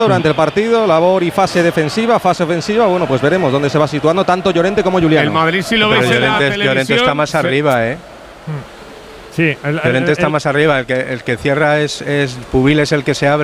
durante el partido, labor y fase defensiva, fase ofensiva. Bueno, pues veremos dónde se va situando tanto Llorente como Juliano. El Madrid, si lo ves en la televisión, Llorente está más arriba, Sí, Llorente está más arriba. El que cierra es Pubil, es el que se abre.